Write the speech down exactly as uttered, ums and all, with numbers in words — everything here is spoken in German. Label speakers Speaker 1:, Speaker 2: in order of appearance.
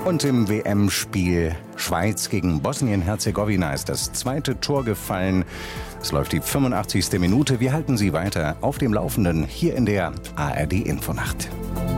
Speaker 1: Und im W M-Spiel Schweiz gegen Bosnien-Herzegowina ist das zweite Tor gefallen. Es läuft die fünfundachtzigste Minute. Wir halten Sie weiter auf dem Laufenden hier in der A R D Infonacht.